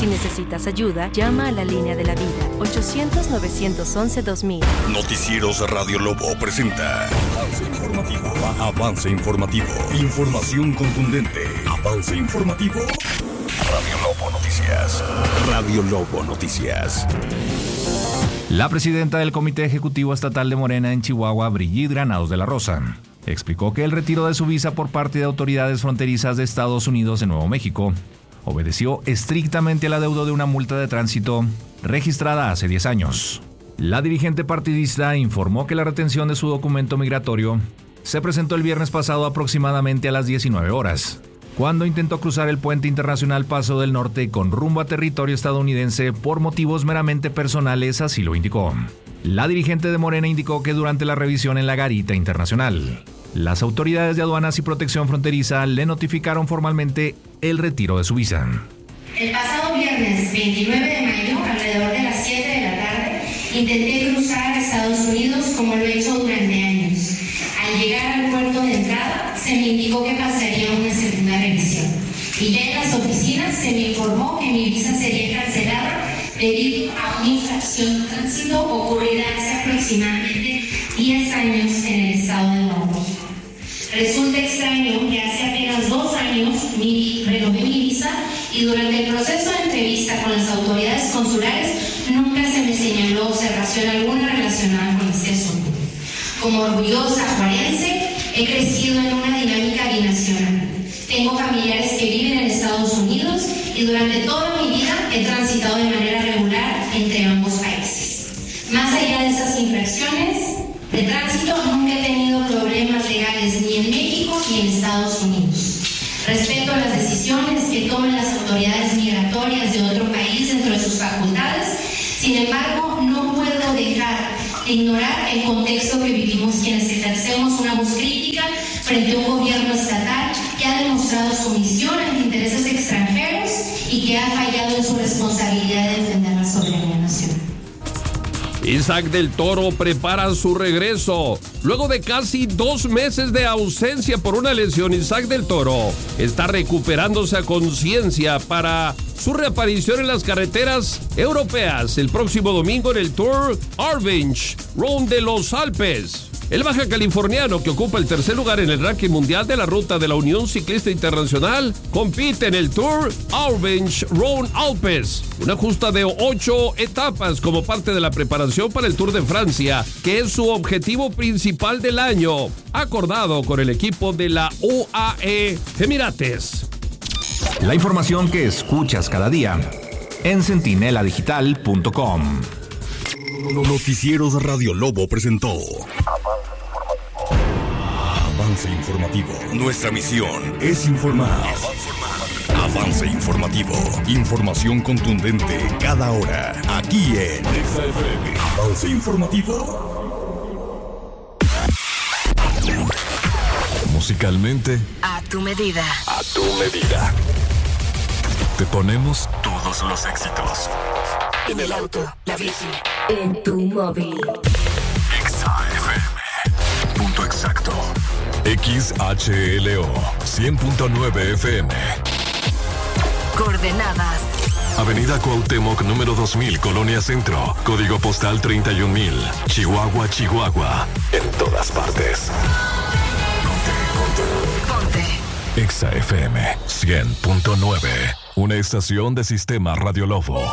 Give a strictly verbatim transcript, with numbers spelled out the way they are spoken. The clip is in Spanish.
Si necesitas ayuda, llama a la línea de la vida, ochocientos, novecientos once, dos mil. Noticieros Radio Lobo presenta Avance Informativo. Avance Informativo. Información contundente. Avance Informativo. Radio Lobo Noticias. Radio Lobo Noticias. La presidenta del Comité Ejecutivo Estatal de Morena en Chihuahua, Brigitte Granados de la Rosa, explicó que el retiro de su visa por parte de autoridades fronterizas de Estados Unidos en Nuevo México obedeció estrictamente al adeudo de una multa de tránsito registrada hace diez años. La dirigente partidista informó que la retención de su documento migratorio se presentó el viernes pasado aproximadamente a las diecinueve horas, cuando intentó cruzar el puente internacional Paso del Norte con rumbo a territorio estadounidense por motivos meramente personales, así lo indicó. La dirigente de Morena indicó que durante la revisión en la garita internacional, las autoridades de aduanas y protección fronteriza le notificaron formalmente el retiro de su visa. El pasado viernes veintinueve de mayo, alrededor de las siete de la tarde, intenté cruzar a Estados Unidos como lo he hecho durante años. Al llegar al puerto de entrada, se me indicó que pasaría una segunda revisión. Y ya en las oficinas se me informó que mi visa sería cancelada debido a una infracción de tránsito ocurrida hace aproximadamente diez años en el estado de Nuevo México. Resulta extraño que hace apenas dos años mi, renové mi visa y durante el proceso de entrevista con las autoridades consulares nunca se me señaló observación alguna relacionada con este asunto. Como orgullosa juarense, he crecido en una dinámica binacional. Tengo familiares que viven en Estados Unidos y durante toda mi vida he transitado de manera regular entre ambos países. Más allá de esas infracciones de tránsito, nunca he tenido problemas legales ni en México ni en Estados Unidos. Respeto las decisiones que tomen las autoridades migratorias de otro país dentro de sus facultades. Sin embargo, no puedo dejar de ignorar el contexto que vivimos quienes ejercemos una voz crítica frente a un gobierno estatal que ha demostrado sumisión ante intereses extranjeros y que ha fallado en su responsabilidad de defender la soberanía nacional. Isaac del Toro prepara su regreso. Luego de casi dos meses de ausencia por una lesión, Isaac del Toro está recuperándose a conciencia para su reaparición en las carreteras europeas el próximo domingo en el Tour Arbenz Round de los Alpes. El baja californiano, que ocupa el tercer lugar en el ranking mundial de la ruta de la Unión Ciclista Internacional, compite en el Tour Arbenz Round Alpes, una justa de ocho etapas como parte de la preparación para el Tour de Francia, que es su objetivo principal del año, acordado con el equipo de la U A E Emirates. La información que escuchas cada día en centinela digital punto com. Noticieros Radio Lobo presentó Avance Informativo. Nuestra misión es informar. Avance Informativo. Información contundente cada hora. Aquí en Exa F M. Avance Informativo. Musicalmente, A tu medida. a tu medida. Te ponemos todos los éxitos. En el auto, la bici, en tu móvil. Exa F M. Punto exacto. X H L O cien punto nueve F M. Coordenadas. Avenida Cuauhtémoc número dos mil, Colonia Centro. Código postal treinta y un mil. Chihuahua, Chihuahua. En todas partes. Ponte, ponte. Ponte. Exa F M cien punto nueve. Una estación de Sistema Radio Lobo.